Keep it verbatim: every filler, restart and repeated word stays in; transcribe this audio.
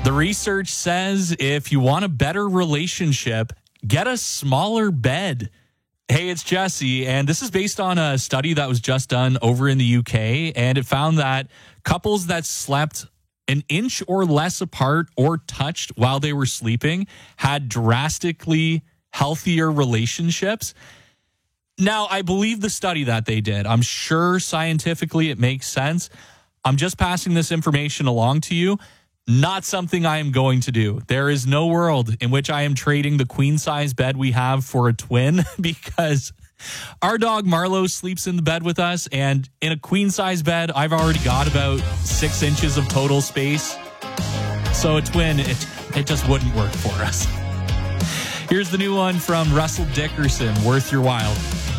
The research says if you want a better relationship, get a smaller bed. Hey, it's Jesse, and this is based on a study that was just done over in the U K, and it found that couples that slept an inch or less apart or touched while they were sleeping had drastically healthier relationships. Now, I believe the study that they did. I'm sure scientifically it makes sense. I'm just passing this information along to you. Not something I am going to do. There is no world in which I am trading the queen size bed we have for a twin, because our dog Marlo sleeps in the bed with us, and in a queen size bed, I've already got about six inches of total space. So a twin, it, it just wouldn't work for us. Here's the new one from Russell Dickerson, Worth Your While.